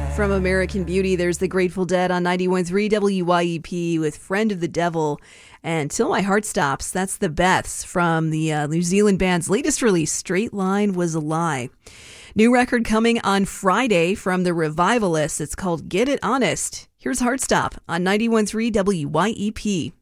From American Beauty, there's the Grateful Dead on 91.3 WYEP with Friend of the Devil. And Till My Heart Stops, that's the Beths from the New Zealand band's latest release, Straight Line Was a Lie. New record coming on Friday from the Revivalists. It's called Get It Honest. Here's Heartstop on 91.3 WYEP.